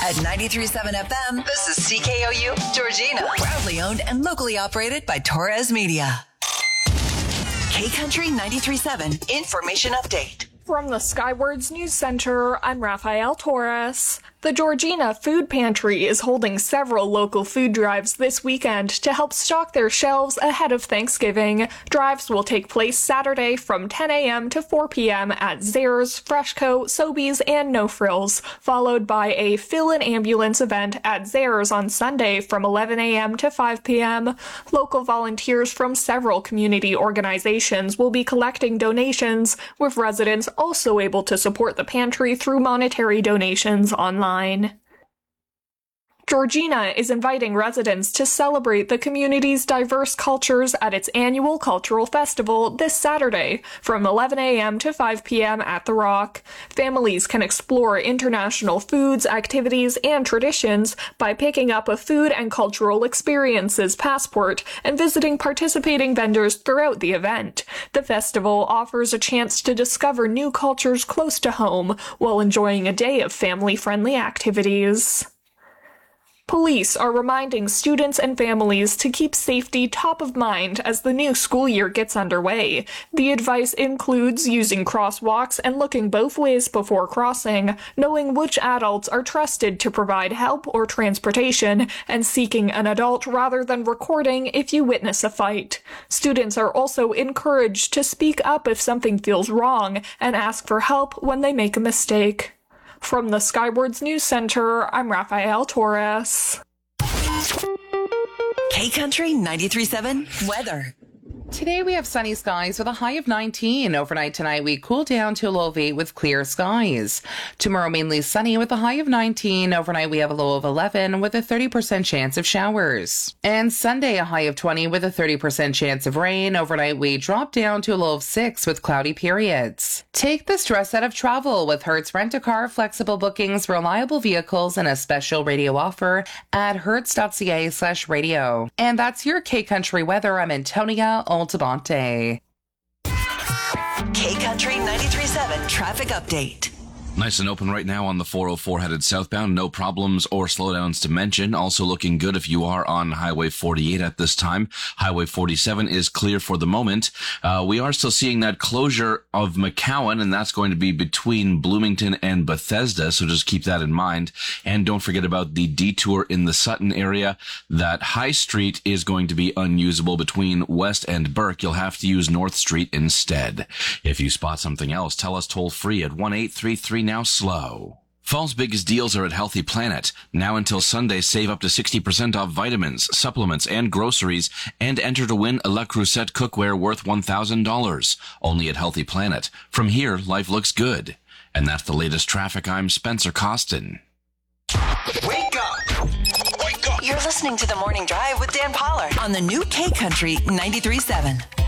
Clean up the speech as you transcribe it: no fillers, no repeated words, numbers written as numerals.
At 93.7 FM, this is CKOU, Georgina. Proudly owned and locally operated by Torres Media. K-Country 93.7 Information Update. From the Skywards News Center, I'm Rafael Torres. The Georgina Food Pantry is holding several local food drives this weekend to help stock their shelves ahead of Thanksgiving. Drives will take place Saturday from 10 a.m. to 4 p.m. at Zehrs, Freshco, Sobeys, and No Frills, followed by a fill-in ambulance event at Zehrs on Sunday from 11 a.m. to 5 p.m. Local volunteers from several community organizations will be collecting donations, with residents also able to support the pantry through monetary donations online. Georgina is inviting residents to celebrate the community's diverse cultures at its annual cultural festival this Saturday from 11 a.m. to 5 p.m. at The Rock. Families can explore international foods, activities, and traditions by picking up a food and cultural experiences passport and visiting participating vendors throughout the event. The festival offers a chance to discover new cultures close to home while enjoying a day of family-friendly activities. Police are reminding students and families to keep safety top of mind as the new school year gets underway. The advice includes using crosswalks and looking both ways before crossing, knowing which adults are trusted to provide help or transportation, and seeking an adult rather than recording if you witness a fight. Students are also encouraged to speak up if something feels wrong and ask for help when they make a mistake. From the Skywards News Center, I'm Rafael Torres. K-Country 93.7 Weather. Today we have sunny skies with a high of 19. Overnight tonight we cool down to a low of 8 with clear skies. Tomorrow mainly sunny with a high of 19. Overnight we have a low of 11 with a 30% chance of showers. And Sunday a high of 20 with a 30% chance of rain. Overnight we drop down to a low of 6 with cloudy periods. Take the stress out of travel with Hertz Rent-A-Car, flexible bookings, reliable vehicles, and a special radio offer at hertz.ca/radio. And that's your K-Country weather. I'm Antonia Altabante. K-Country 93.7 Traffic Update. Nice and open right now on the 404 headed southbound. No problems or slowdowns to mention. Also looking good if you are on Highway 48 at this time. Highway 47 is clear for the moment. We are still seeing that closure of McCowan, and that's going to be between Bloomington and Bethesda, so just keep that in mind. And don't forget about the detour in the Sutton area. That High Street is going to be unusable between West and Burke. You'll have to use North Street instead. If you spot something else, tell us toll free at 1-833 now slow. Fall's biggest deals are at Healthy Planet. Now until Sunday, save up to 60% off vitamins, supplements, and groceries, and enter to win a Le Creuset cookware worth $1,000. Only at Healthy Planet. From here, life looks good. And that's the latest traffic. I'm Spencer Costin. Wake up! Wake up! You're listening to The Morning Drive with Dan Pollard on the new K-Country 93.7.